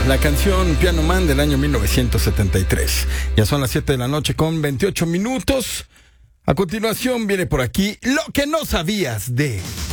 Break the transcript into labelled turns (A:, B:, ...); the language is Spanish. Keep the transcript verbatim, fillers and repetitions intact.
A: la canción Piano Man del año mil novecientos setenta y tres. Ya son las siete de la noche con veintiocho minutos. A continuación viene por aquí lo que no sabías de...